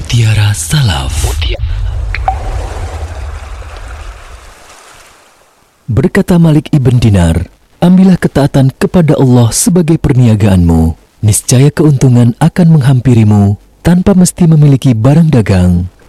Mutiara Salaf. Berkata Malik ibn Dinar, ambillah ketaatan kepada Allah sebagai perniagaanmu. Niscaya keuntungan akan menghampirimu tanpa mesti memiliki barang dagang.